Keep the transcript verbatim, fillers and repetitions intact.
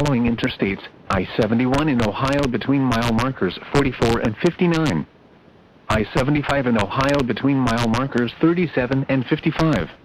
following interstates: I seventy-one in Ohio between mile markers forty-four and fifty-nine. I seventy-five in Ohio between mile markers thirty-seven and fifty-five.